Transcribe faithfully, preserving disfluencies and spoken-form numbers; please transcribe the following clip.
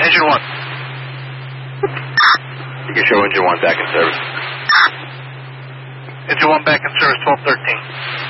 Engine one. You can show engine one back in service. Engine one back in service, twelve thirteen.